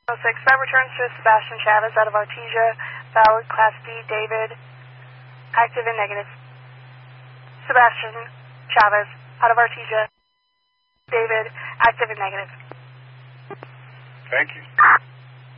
That returns to Sebastian Chavez out of Artesia. Valid, Class D, David. Active and negative. Sebastian Chavez out of Artesia. David, active and negative. Thank you.